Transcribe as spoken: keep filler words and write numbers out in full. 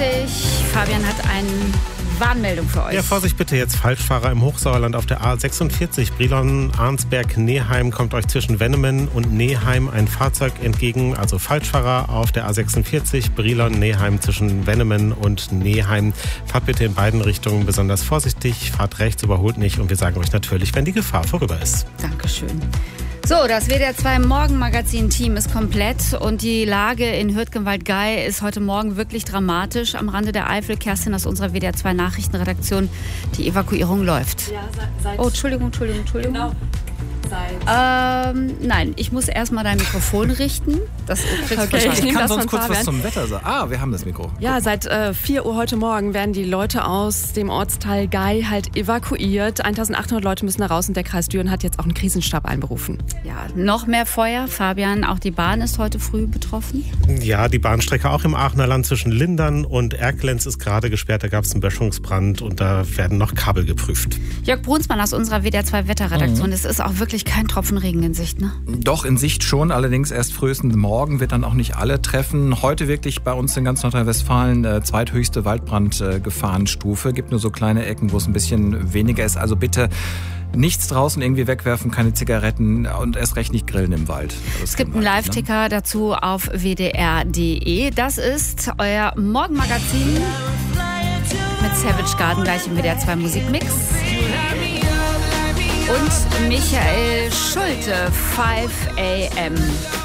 vierzig. Fabian hat eine Warnmeldung für euch. Ja, Vorsicht bitte jetzt, Falschfahrer im Hochsauerland auf der A sechsundvierzig. Brilon-Arnsberg-Neheim kommt euch zwischen Wennemen und Neheim ein Fahrzeug entgegen. Also Falschfahrer auf der A sechsundvierzig, Brilon-Neheim zwischen Wennemen und Neheim. Fahrt bitte in beiden Richtungen besonders vorsichtig. Fahrt rechts, überholt nicht. Und wir sagen euch natürlich, wenn die Gefahr vorüber ist. Dankeschön. So, das W D R zwei Morgenmagazin-Team ist komplett und die Lage in Hürtgenwald-Gei ist heute Morgen wirklich dramatisch. Am Rande der Eifel, Kerstin aus unserer W D R zwei Nachrichtenredaktion, die Evakuierung läuft. Ja, seit... Oh, Entschuldigung, Entschuldigung, Entschuldigung. Genau. Ähm, nein, ich muss erstmal dein Mikrofon richten. Das kriegst Okay, du ich nehme kann das sonst von kurz Fabian. was zum Wetter sagen. Ah, wir haben das Mikro. Ja, seit äh, vier Uhr heute Morgen werden die Leute aus dem Ortsteil Gei halt evakuiert. eintausendachthundert Leute müssen da raus und der Kreis Düren hat jetzt auch einen Krisenstab einberufen. Ja, noch mehr Feuer. Fabian, auch die Bahn ist heute früh betroffen. Ja, die Bahnstrecke auch im Aachener Land zwischen Lindern und Erkelenz ist gerade gesperrt. Da gab es einen Böschungsbrand und da werden noch Kabel geprüft. Jörg Brunsmann aus unserer W D R zwei Wetterredaktion. Mhm. Es ist auch wirklich kein Tropfen Regen in Sicht, ne? Doch, in Sicht schon, allerdings erst frühestens morgen wird dann auch nicht alle treffen. Heute wirklich bei uns in ganz Nordrhein-Westfalen äh, zweithöchste Waldbrandgefahrenstufe. Gibt nur so kleine Ecken, wo es ein bisschen weniger ist. Also bitte nichts draußen irgendwie wegwerfen, keine Zigaretten und erst recht nicht grillen im Wald. Das Es gibt einen Live-Ticker dazu auf w d r punkt d e. Das ist euer Morgenmagazin mit Savage Garden gleich im W D R zwei Musikmix. Und Michael Schulte, five a m